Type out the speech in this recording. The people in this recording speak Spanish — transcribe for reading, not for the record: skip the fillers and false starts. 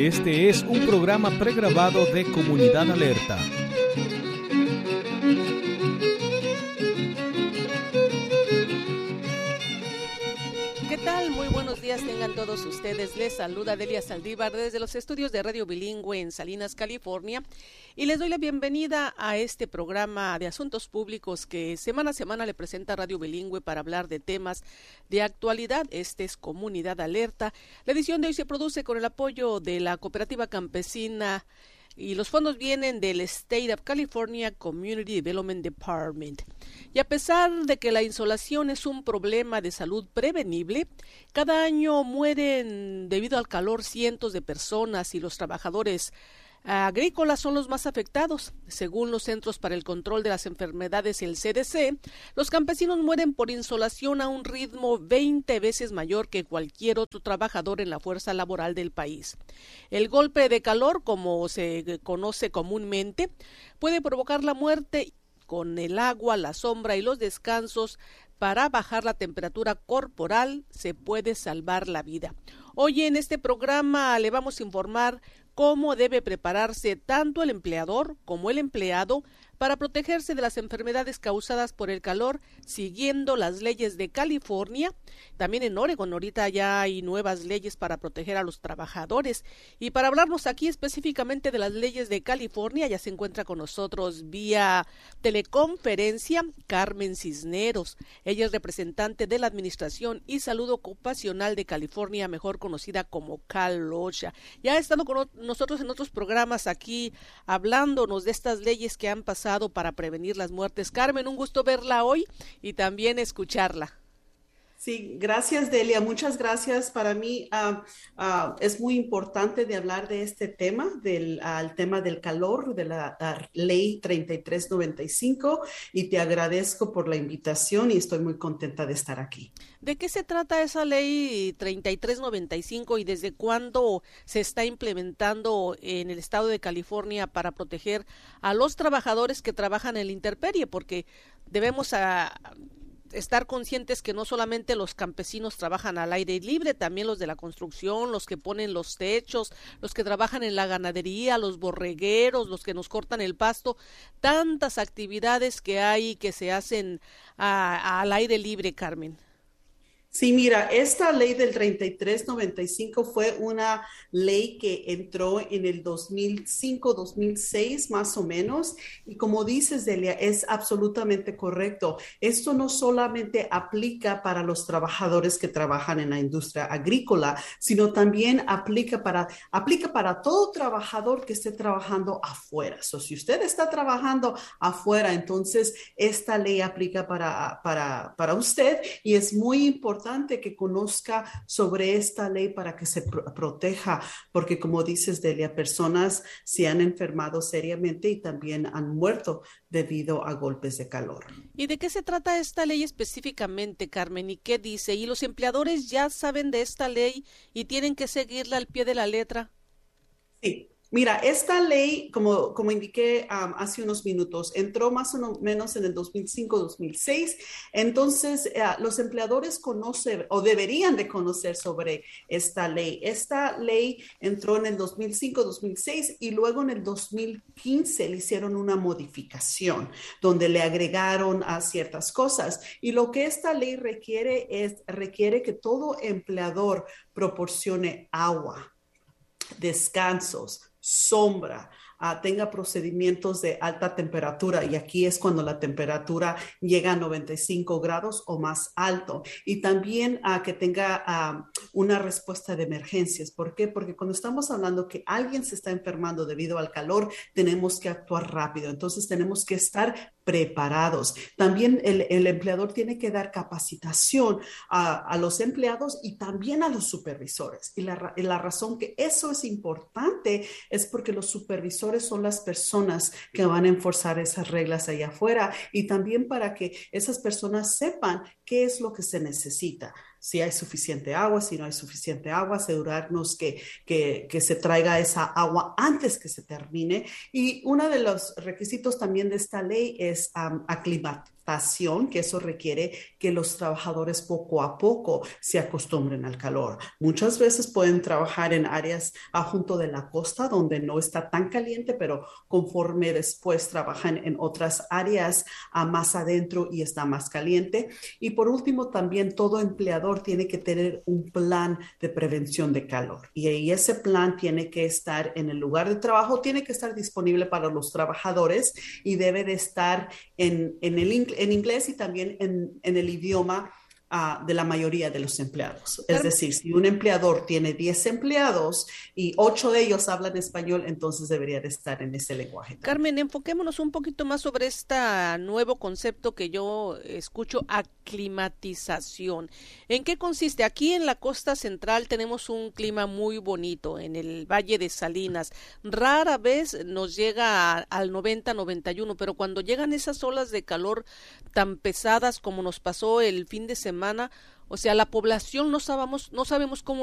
Este es un programa pregrabado de Comunidad Alerta. ¿Qué tal? Muy buenos días tengan todos ustedes. Les saluda Delia Saldívar desde los estudios de Radio Bilingüe en Salinas, California, y les doy la bienvenida a este programa de asuntos públicos que semana a semana le presenta Radio Bilingüe para hablar de temas de actualidad. Este es Comunidad Alerta. La edición de hoy se produce con el apoyo de la Cooperativa Campesina y los fondos vienen del State of California Community Development Department. Y a pesar de que la insolación es un problema de salud prevenible, cada año mueren debido al calor cientos de personas y los trabajadores agrícolas son los más afectados. Según los Centros para el Control de las Enfermedades, el CDC, los campesinos mueren por insolación a un ritmo 20 veces mayor que cualquier otro trabajador en la fuerza laboral del país. El golpe de calor, como se conoce comúnmente, puede provocar la muerte. Con el agua, la sombra y los descansos para bajar la temperatura corporal se puede salvar la vida. Hoy en este programa le vamos a informar cómo debe prepararse tanto el empleador como el empleado para protegerse de las enfermedades causadas por el calor, siguiendo las leyes de California. También en Oregon ahorita ya hay nuevas leyes para proteger a los trabajadores. Y para hablarnos aquí específicamente de las leyes de California, ya se encuentra con nosotros vía teleconferencia Carmen Cisneros. Ella es representante de la Administración y Salud Ocupacional de California, mejor conocida como Cal OSHA. Ya ha estado con nosotros en otros programas aquí hablándonos de estas leyes que han pasado para prevenir las muertes. Carmen, un gusto verla hoy y también escucharla. Sí, gracias Delia, muchas gracias. Para mí es muy importante de hablar de este tema, del tema del calor, de la ley 3395, y te agradezco por la invitación y estoy muy contenta de estar aquí. ¿De qué se trata esa ley 3395 y desde cuándo se está implementando en el estado de California para proteger a los trabajadores que trabajan en la intemperie? Porque debemos estar conscientes que no solamente los campesinos trabajan al aire libre, también los de la construcción, los que ponen los techos, los que trabajan en la ganadería, los borregueros, los que nos cortan el pasto, tantas actividades que hay que se hacen al aire libre, Carmen. Sí, mira, esta ley del 3395 fue una ley que entró en el 2005, 2006 más o menos, y como dices, Delia, es absolutamente correcto. Esto no solamente aplica para los trabajadores que trabajan en la industria agrícola, sino también aplica para todo trabajador que esté trabajando afuera. So, si usted está trabajando afuera, entonces esta ley aplica para usted, y es muy importante que conozca sobre esta ley para que se proteja, porque como dices, Delia, personas se han enfermado seriamente y también han muerto debido a golpes de calor. ¿Y de qué se trata esta ley específicamente, Carmen? ¿Y qué dice? ¿Y los empleadores ya saben de esta ley y tienen que seguirla al pie de la letra? Sí. Mira, esta ley, como indiqué hace unos minutos, entró más o menos en el 2005-2006. Entonces, los empleadores conocen o deberían de conocer sobre esta ley. Esta ley entró en el 2005-2006 y luego en el 2015 le hicieron una modificación donde le agregaron a ciertas cosas. Y lo que esta ley requiere que todo empleador proporcione agua, descansos, sombra, tenga procedimientos de alta temperatura, y aquí es cuando la temperatura llega a 95 grados o más alto, y también que tenga una respuesta de emergencias. ¿Por qué? Porque cuando estamos hablando que alguien se está enfermando debido al calor, tenemos que actuar rápido, entonces tenemos que estar preparados. También el empleador tiene que dar capacitación a los empleados y también a los supervisores. Y la razón que eso es importante es porque los supervisores son las personas que van a enforzar esas reglas allá afuera, y también para que esas personas sepan qué es lo que se necesita. Si hay suficiente agua, si no hay suficiente agua, asegurarnos que se traiga esa agua antes que se termine. Y uno de los requisitos también de esta ley es adaptación, que eso requiere que los trabajadores poco a poco se acostumbren al calor. Muchas veces pueden trabajar en áreas junto de la costa donde no está tan caliente, pero conforme después trabajan en otras áreas más adentro y está más caliente. Y por último, también todo empleador tiene que tener un plan de prevención de calor y ese plan tiene que estar en el lugar de trabajo, tiene que estar disponible para los trabajadores y debe de estar en inglés y también en el idioma de la mayoría de los empleados. Es decir, si un empleador tiene 10 empleados y 8 de ellos hablan español, entonces debería de estar en ese lenguaje también. Carmen, enfoquémonos un poquito más sobre este nuevo concepto que yo escucho, aclimatización. ¿En qué consiste? Aquí en la costa central tenemos un clima muy bonito, en el Valle de Salinas. Rara vez nos llega al 90-91, pero cuando llegan esas olas de calor tan pesadas como nos pasó el fin de semana, o sea, la población no sabemos cómo